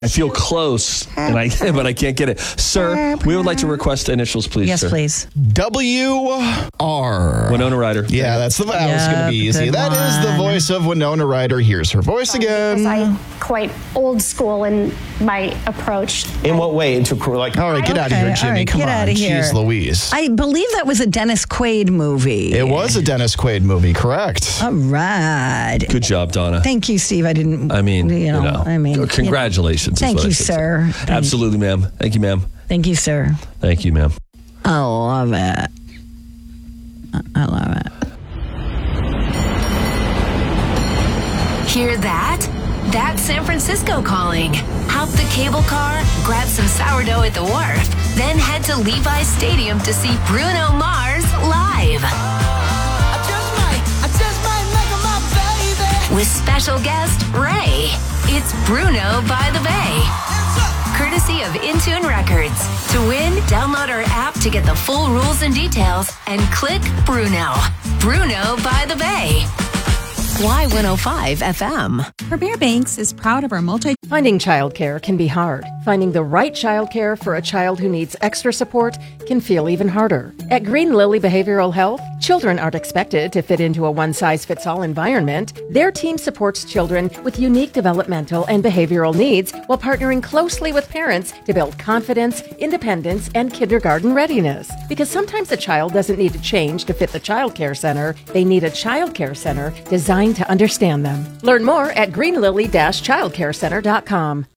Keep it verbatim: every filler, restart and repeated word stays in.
I feel close, and I but I can't get it. Sir, we would like to request initials, please, Yes, sir. please. W R. Winona Ryder. Yeah, that's the that was Yep, going to be easy. good That is the one. voice of Winona Ryder. Here's her voice again. I'm quite old school in my approach. In what way? Into cr- like All right, get out of Okay, here, all Jimmy. right, Come get on. outta here. Jeez Louise. I believe that was a Dennis Quaid movie. It was a Dennis Quaid movie, correct? All right. Good job, Donna. Thank you, Steve. I didn't. I mean, you know. I mean, congratulations. is Thank what I you, should say. sir. Thank- Absolutely, ma'am. Thank you, ma'am. Thank you, sir. Thank you, ma'am. I love it. I- I love it. Hear that? That's San Francisco calling. Hop the cable car, grab some sourdough at the wharf, then head to Levi's Stadium to see Bruno Mars live. With special guest Ray. It's Bruno by the Bay. Courtesy of Intune Records. To win, download our app to get the full rules and details and click Bruno. Bruno by the Bay. Y one oh five F M. Premier Banks is proud of our multi- Finding childcare can be hard. Finding the right childcare for a child who needs extra support can feel even harder. At Green Lily Behavioral Health, children aren't expected to fit into a one-size-fits-all environment. Their team supports children with unique developmental and behavioral needs while partnering closely with parents to build confidence, independence, and kindergarten readiness. Because sometimes a child doesn't need to change to fit the child care center. They need a child care center designed to understand them. Learn more at green lily dash childcare center dot com.